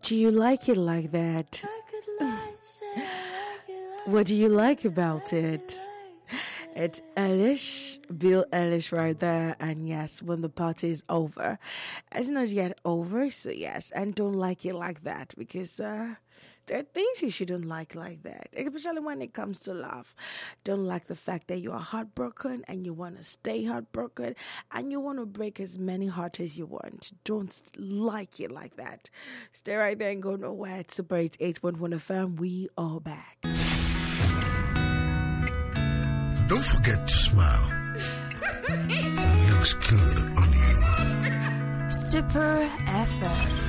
Do you like it like that? What do you like about it? It's Eilish, Bill Eilish right there. And yes, when the party is over, it's not yet over. So yes, and don't like it like that because there are things you shouldn't like that, especially when it comes to love. Don't like the fact that you are heartbroken and you want to stay heartbroken and you want to break as many hearts as you want. Don't like it like that. Stay right there and go nowhere. It's Super 8.1 FM. We are back. Don't forget to smile. Looks good on you. Super FM.